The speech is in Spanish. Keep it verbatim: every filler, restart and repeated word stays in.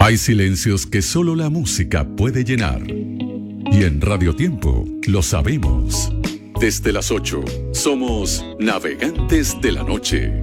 Hay silencios que solo la música puede llenar. Y en Radio Tiempo lo sabemos. Desde las ocho, somos Navegantes de la Noche.